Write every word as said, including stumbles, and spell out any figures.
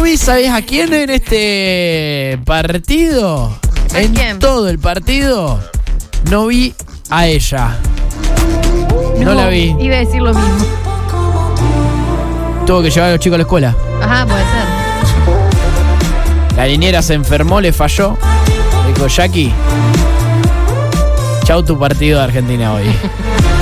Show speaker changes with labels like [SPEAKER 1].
[SPEAKER 1] No vi, ¿sabés a quién en este partido?
[SPEAKER 2] ¿A
[SPEAKER 1] en
[SPEAKER 2] quién?
[SPEAKER 1] todo el partido no vi a ella. No, no la vi.
[SPEAKER 2] Iba a decir lo mismo.
[SPEAKER 1] Tuvo que llevar a los chicos a la escuela.
[SPEAKER 2] Ajá, puede ser.
[SPEAKER 1] La niñera se enfermó, le falló. Le dijo, Jackie, chau tu partido de Argentina hoy.